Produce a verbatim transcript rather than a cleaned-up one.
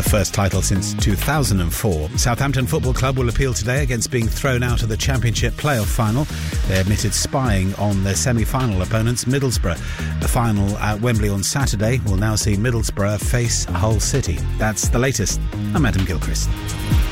First title since two thousand four. Southampton Football Club will appeal today against being thrown out of the Championship playoff final. They admitted spying on their semi-final opponents, Middlesbrough. The final at Wembley on Saturday will now see Middlesbrough face Hull City. That's the latest. I'm Adam Gilchrist.